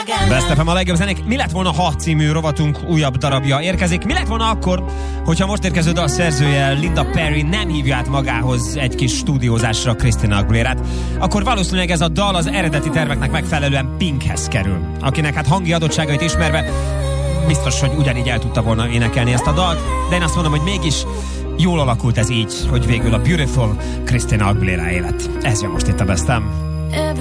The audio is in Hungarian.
Best FM a legjobb zenék. Mi lett volna, ha című rovatunk újabb darabja érkezik? Mi lett volna akkor, hogyha most érkező dal szerzője Linda Perry nem hívja át magához egy kis stúdiózásra Christina Aguilérát? Akkor valószínűleg ez a dal az eredeti terveknek megfelelően Pinkhez kerül, akinek hát hangi adottságait ismerve biztos, hogy ugyanígy el tudta volna énekelni ezt a dalt, de én azt mondom, hogy mégis jól alakult ez így, hogy végül a Beautiful Christina Aguilera élet. Ez jön most itt a Best FM.